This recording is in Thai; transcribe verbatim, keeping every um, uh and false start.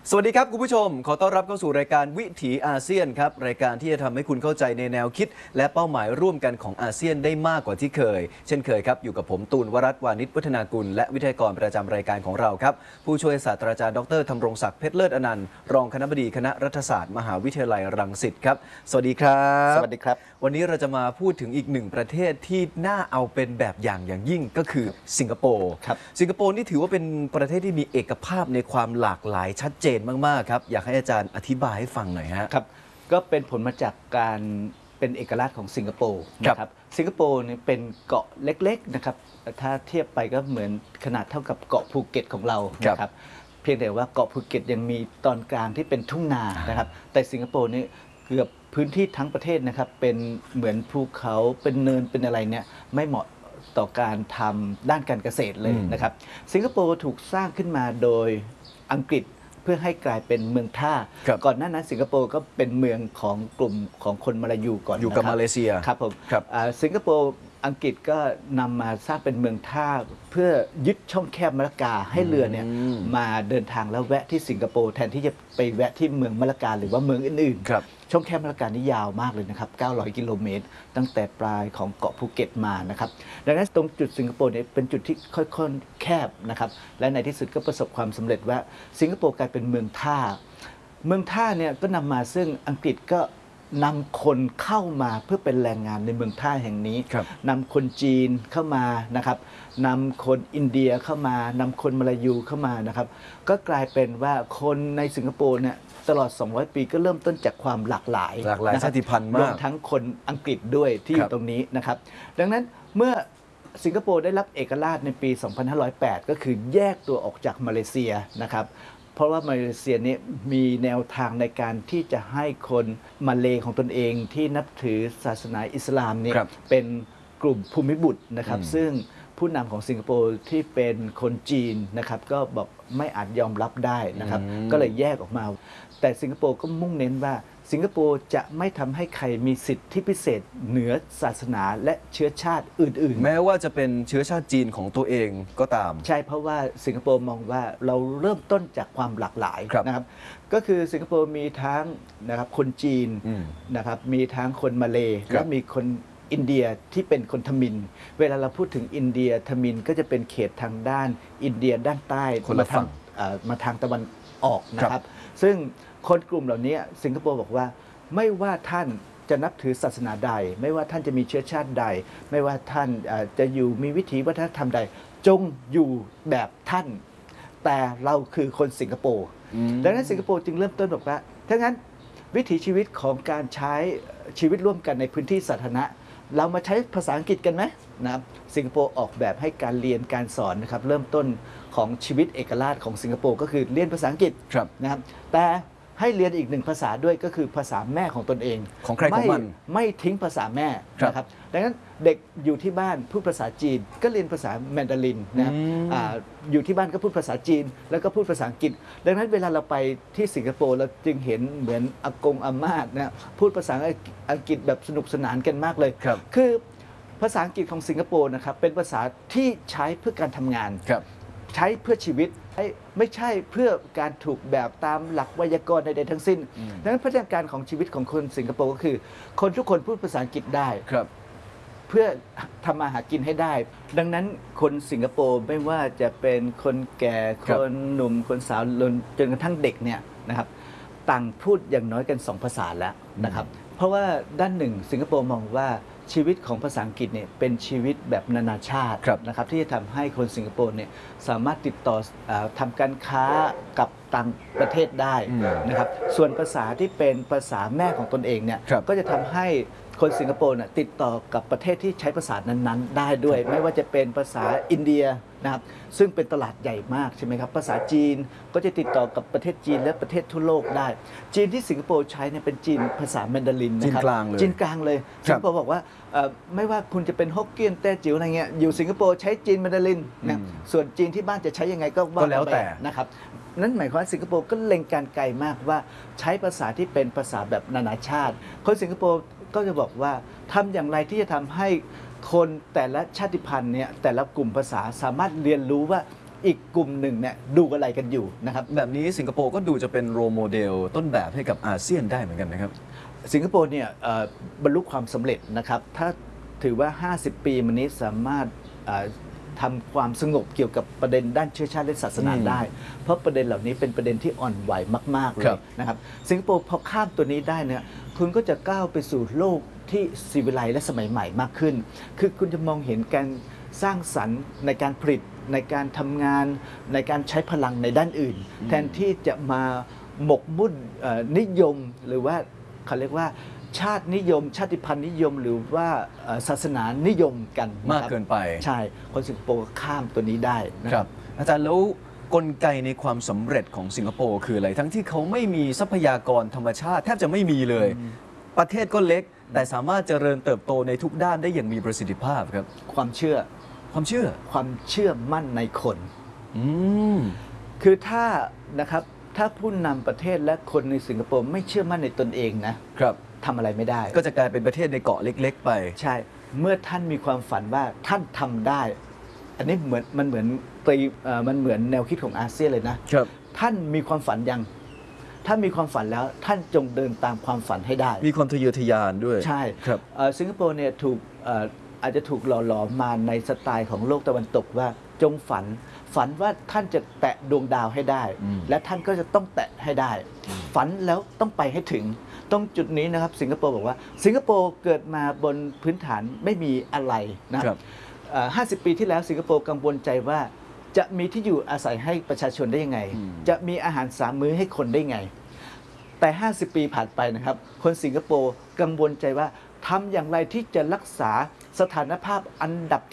สวัสดีครับคุณผู้ชมขอต้อนรับเข้าสู่รายการวิถีอาเซียนครับรายการที่จะทำให้คุณเข้าใจในแนวคิดและเป้าหมายร่วมกันของอาเซียนได้มากกว่าที่เคยเช่นเคยครับอยู่กับผมตูนวรัตน์วานิชวัฒนากุลและวิทยากรประจำรายการของเราครับผู้ช่วยศาสตราจารย์ดรธำรงศักดิ์เพชรเลิศอนันต์รองคณบดีคณะรัฐศาสตร์มหาวิทยาลัยรังสิตครับสวัสดีครับสวัสดีครับวันนี้เราจะมาพูดถึงอีกหนึ่งประเทศที่น่าเอาเป็นแบบอย่างอย่างยิ่งก็คือสิงคโปร์สิงคโปร์นี่ถือว่าเป็นประเทศที่มีเอกภาพในความหลากหลายชัดเจนมากๆครับอยากให้อาจารย์อธิบายให้ฟังหน่อยฮะครับก็เป็นผลมาจากการเป็นเอกราชของสิงคโปร์นะครับสิงคโปร์เนี่ยเป็นเกาะเล็กๆนะครับถ้าเทียบไปก็เหมือนขนาดเท่ากับเกาะภูเก็ตของเรานะครับเพียงแต่ว่าเกาะภูเก็ตยังมีตอนกลางที่เป็นทุ่งนานะครับแต่สิงคโปร์นี่เกือบพื้นที่ทั้งประเทศนะครับเป็นเหมือนภูเขาเป็นเนินเป็นอะไรเนี่ยไม่เหมาะต่อการทำด้านการเกษตรเลยนะครับสิงคโปร์ถูกสร้างขึ้นมาโดยอังกฤษเพื่อให้กลายเป็นเมืองท่าก่อนหน้านั้นสิงคโปร์ก็เป็นเมืองของกลุ่มของคนมาลายูก่อนอยู่กับมาเลเซียครับผมสิงคโปร์อังกฤษก็นำมาสร้างเป็นเมืองท่าเพื่อยึดช่องแคบมะละกาให้เรือเนี่ยมาเดินทางแล้วแวะที่สิงคโปร์แทนที่จะไปแวะที่เมืองมะละกาหรือว่าเมืองอื่นๆช่องแคบมะละกานี่ยาวมากเลยนะครับเก้าร้อยกิโลเมตรตั้งแต่ปลายของเกาะภูเก็ตมานะครับดังนั้นตรงจุดสิงคโปร์เนี่ยเป็นจุดที่ค่อยๆแคบนะครับและในที่สุดก็ประสบความสำเร็จว่าสิงคโปร์กลายเป็นเมืองท่าเมืองท่าเนี่ยก็นำมาซึ่งอังกฤษก็นำคนเข้ามาเพื่อเป็นแรงงานในเมืองท่าแห่งนี้นำคนจีนเข้ามานะครับนำคนอินเดียเข้ามานำคนมาลายูเข้ามานะครับก็กลายเป็นว่าคนในสิงคโปร์เนี่ยตลอดสองร้อยปีก็เริ่มต้นจากความหลากหลายหลากหลายชาติพันธุ์มากรวมทั้งคนอังกฤษด้วยที่อยู่ตรงนี้นะครับดังนั้นเมื่อสิงคโปร์ได้รับเอกราชในปี สองพันห้าร้อยแปด ก็คือแยกตัวออกจากมาเลเซียนะครับเพราะว่ามาเลเซียนี้มีแนวทางในการที่จะให้คนมาเลของตนเองที่นับถือศาสนาอิสลามเนี่ยเป็นกลุ่มภูมิบุตรนะครับซึ่งผู้นำของสิงคโปร์ที่เป็นคนจีนนะครับก็บอกไม่อาจยอมรับได้นะครับก็เลยแยกออกมาแต่สิงคโปร์ก็มุ่งเน้นว่าสิงคโปร์จะไม่ทำให้ใครมีสิทธิพิเศษเหนือศาสนาและเชื้อชาติอื่นๆแม้ว่าจะเป็นเชื้อชาติจีนของตัวเองก็ตามใช่เพราะว่าสิงคโปร์มองว่าเราเริ่มต้นจากความหลากหลายนะครับก็คือสิงคโปร์มีทั้งนะครับคนจีนนะครับมีทั้งคนมาเลและมีคนอินเดียที่เป็นคนทมิฬเวลาเราพูดถึงอินเดียทมิฬก็จะเป็นเขตทางด้านอินเดียด้านใต้มาทางมาทางตะวันออกนะครับซึ่งคนกลุ่มเหล่านี้สิงคโปร์บอกว่าไม่ว่าท่านจะนับถือศาสนาใดไม่ว่าท่านจะมีเชื้อชาติใดไม่ว่าท่านจะอยู่มีวิถีวัฒนธรรมใดจงอยู่แบบท่านแต่เราคือคนสิงคโปร์ดังนั้นสิงคโปร์จึงเริ่มต้นบอกว่าถ้างั้นวิถีชีวิตของการใช้ชีวิตร่วมกันในพื้นที่สาธารณะเรามาใช้ภาษาอังกฤษกันไหมนะครับสิงคโปร์ออกแบบให้การเรียนการสอนนะครับเริ่มต้นของชีวิตเอกราชของสิงคโปร์ก็คือเรียนภาษาอังกฤษนะครับแต่ให้เรียนอีกหนึ่งภาษาด้วยก็คือภาษาแม่ของตนเองของใครของมันไม่ทิ้งภาษาแม่นะครับดังนั้นเด็กอยู่ที่บ้านพูดภาษาจีนก็เรียนภาษาแมนดารินนะครับ อ, อยู่ที่บ้านก็พูดภาษาจีนแล้วก็พูดภาษาอังกฤษดังนั้นเวลาเราไปที่สิงคโปร์เราจึงเห็นเหมือนอากงอาม่านะพูดภาษาอังกฤษแบบสนุกสนานกันมากเลยคือภาษาอังกฤษของสิงคโปร์นะครับเป็นภาษาที่ใช้เพื่อการทำงานใช้เพื่อชีวิตไม่ใช่เพื่อการถูกแบบตามหลักไวยากรณ์ใดๆทั้งสิ้นดังนั้นพัฒนาการของชีวิตของคนสิงคโปร์ก็คือคนทุกคนพูดภาษาอังกฤษได้เพื่อทำมาหากินให้ได้ ดังนั้นคนสิงคโปร์ไม่ว่าจะเป็นคนแก่คนหนุ่มคนสาวจนกระทั่งเด็กเนี่ยนะครับต่างพูดอย่างน้อยกันสองภาษาแล้วนะครับเพราะว่าด้านหนึ่งสิงคโปร์มองว่าชีวิตของภาษาอังกฤษเนี่ยเป็นชีวิตแบบนานาชาตินะครับที่จะทำให้คนสิงคโปร์เนี่ยสามารถติดต่อทำการค้ากับต่างประเทศได้นะครับส่วนภาษาที่เป็นภาษาแม่ของตนเองเนี่ยก็จะทำให้คนสิงคโปร์เนี่ยติดต่อกับประเทศที่ใช้ภาษานั้นๆได้ด้วยไม่ว่าจะเป็นภาษาอินเดียนะครับซึ่งเป็นตลาดใหญ่มากใช่ไหมครับภาษาจีนก็จะติดต่อกับประเทศจีนและประเทศทั่วโลกได้จีนที่สิงคโปร์ใช้เนี่ยเป็นจีนภาษาแมนดารินนะครับจีนกลางเลยจีนกลางเลยสิงคโปร์บอกว่าไม่ว่าคุณจะเป็นฮกเกี้ยนแต้จิ๋วอะไรเงี้ยอยู่สิงคโปร์ใช้จีนแมนดารินนะส่วนจีนที่บ้านจะใช้ยังไงก็ว่าแล้วแต่นะครับนั่นหมายความว่าสิงคโปร์ก็เล็งการไกลมากว่าใช้ภาษาที่เป็นภาษาแบบนานาชาติคนสิงคโปร์ก็จะบอกว่าทำอย่างไรที่จะทำให้คนแต่ละชาติพันธุ์เนี่ยแต่ละกลุ่มภาษาสามารถเรียนรู้ว่าอีกกลุ่มหนึ่งเนี่ยดูอะไรกันอยู่นะครับแบบนี้สิงคโปร์ก็ดูจะเป็นโรโมเดลต้นแบบให้กับอาเซียนได้เหมือนกันนะครับสิงคโปร์เนี่ยเอ่อบรรลุความสำเร็จนะครับ ถ้าถือว่า ห้าสิบ ปีมานี้สามารถเอ่อทำความสงบเกี่ยวกับประเด็นด้านเชื้อชาติและศาสนาอืมได้ เพราะประเด็นเหล่านี้เป็นประเด็นที่อ่อนไหวมาก ๆ เลครัยบนะครับ สิงคโปร์พอข้ามตัวนี้ได้เนี่ยคุณก็จะก้าวไปสู่โลกที่ซีวิไลซ์และสมัยใหม่มากขึ้น คือคุณจะมองเห็นการสร้างสรรค์ในการผลิตในการทำงานในการใช้พลังในด้านอื่น แทนที่จะมาหมกมุ่นเอ่อนิยมหรือว่าเขาเรียกว่าชาตินิยม ชาติพันธุ์นิยมหรือว่าเอ่อศาสนานิยมกันะมากครับเกินไปใช่คนสิงคโปร์ข้ามตัวนี้ได้นะครับอาจารย์แล้วกลไกในความสำเร็จของสิงคโปร์คืออะไร ทั้งที่เขาไม่มีทรัพยากรธรรมชาติแทบจะไม่มีเลย ประเทศก็เล็ก แต่สามารถเจริญเติบโตในทุกด้านได้อย่างมีประสิทธิภาพครับความเชื่อความเชื่อความเชื่อมั่นในคนอืมคือถ้านะครับถ้าผู้นำประเทศและคนในสิงคโปร์ไม่เชื่อมั่นในตนเองนะครับ ทำอะไรไม่ได้ก็จะกลายเป็นประเทศในเกาะเล็ก ๆ ไปใช่ เมื่อท่านมีความฝันว่าท่านทำได้ อันนี้เหมือนมันเหมือนตีเอ่อมันเหมือนแนวคิดของอาเซียนเลยนะครับท่านมีความฝันยัง ถ้ามีความฝันแล้วท่านจงเดินตามความฝันให้ได้มีความทะเยอทะยานด้วยใช่ครับเอ่อสิงคโปร์เนี่ยถูกเอ่ออาจจะถูกหล่อหลอมมาในสไตล์ของโลกตะวันตกว่าจงฝัน ฝันว่าท่านจะแตะดวงดาวให้ได้อืมและท่านก็จะต้องแตะให้ได้ ฝันแล้วต้องไปให้ถึง ตรงจุดนี้นะครับสิงคโปร์บอกว่า สิงคโปร์เกิดมาบนพื้นฐานไม่มีอะไรนะครับ เอ่อห้าสิบ ปีที่แล้วสิงคโปร์กังวลใจว่าจะมีที่อยู่อาศัยให้ประชาชนได้ยังไงอืมจะมีอาหารสามมื้อให้คนได้ไง แต่ ห้าสิบ ปีผ่านไปนะครับ คนสิงคโปร์กังวลใจว่าทำอย่างไรที่จะรักษาสถานภาพอันดับ